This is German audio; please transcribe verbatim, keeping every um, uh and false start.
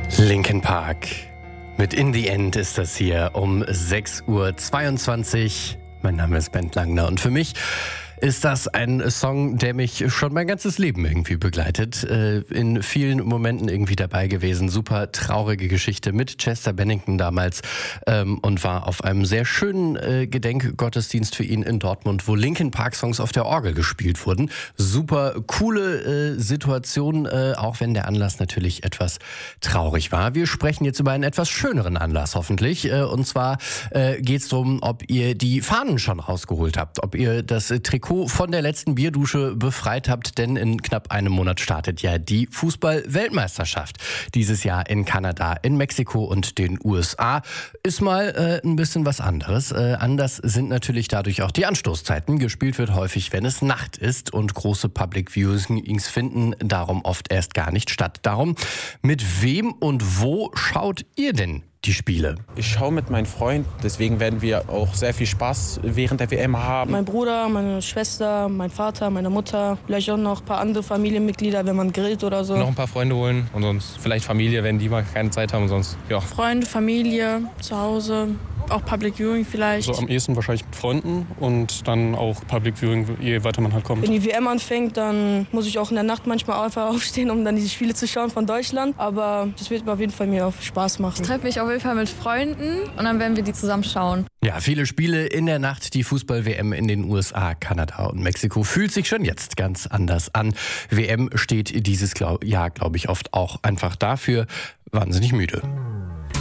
Linkin Park. Mit In the End ist das hier um sechs Uhr zweiundzwanzig. Mein Name ist Bent Langner und für mich ist das ein Song, der mich schon mein ganzes Leben irgendwie begleitet. In vielen Momenten irgendwie dabei gewesen. Super traurige Geschichte mit Chester Bennington damals und war auf einem sehr schönen Gedenkgottesdienst für ihn in Dortmund, wo Linkin Park Songs auf der Orgel gespielt wurden. Super coole Situation, auch wenn der Anlass natürlich etwas traurig war. Wir sprechen jetzt über einen etwas schöneren Anlass hoffentlich. Und zwar geht es darum, ob ihr die Fahnen schon rausgeholt habt, ob ihr das Trikot von der letzten Bierdusche befreit habt, denn in knapp einem Monat startet ja die Fußball-Weltmeisterschaft. Dieses Jahr in Kanada, in Mexiko und den U S A. Ist mal äh, ein bisschen was anderes. Äh, anders sind natürlich dadurch auch die Anstoßzeiten. Gespielt wird häufig, wenn es Nacht ist und große Public Viewings finden darum oft erst gar nicht statt. Darum, mit wem und wo schaut ihr denn die Spiele? Ich schaue mit meinem Freund, deswegen werden wir auch sehr viel Spaß während der W M haben. Mein Bruder, meine Schwester, mein Vater, meine Mutter, vielleicht auch noch ein paar andere Familienmitglieder, wenn man grillt oder so. Noch ein paar Freunde holen und sonst vielleicht Familie, wenn die mal keine Zeit haben und sonst, ja. Freunde, Familie, zu Hause, auch Public Viewing vielleicht. Also am ehesten wahrscheinlich mit Freunden und dann auch Public Viewing, je weiter man halt kommt. Wenn die W M anfängt, dann muss ich auch in der Nacht manchmal einfach aufstehen, um dann diese Spiele zu schauen von Deutschland. Aber das wird auf jeden Fall mir auch Spaß machen. Ich treffe mich auf jeden Fall mit Freunden und dann werden wir die zusammen schauen. Ja, viele Spiele in der Nacht, die Fußball-W M in den U S A, Kanada und Mexiko. Fühlt sich schon jetzt ganz anders an. W M steht dieses Jahr, glaube ich, oft auch einfach dafür wahnsinnig müde.